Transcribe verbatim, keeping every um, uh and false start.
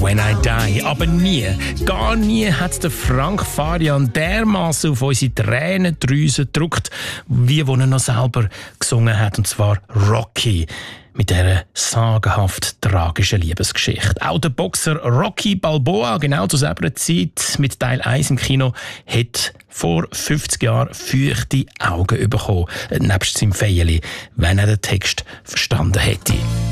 When I Die. Aber nie, gar nie hat der Frank Farian dermaßen auf unsere Tränendrüse gedrückt, wie wo er noch selber gesungen hat, und zwar Rocky. Mit dieser sagenhaft tragischen Liebesgeschichte. Auch der Boxer Rocky Balboa, genau zu selber Zeit, mit Teil eins im Kino, hat vor fünfzig Jahren feuchte Augen bekommen, nebst seinem Feierli, wenn er den Text verstanden hätte.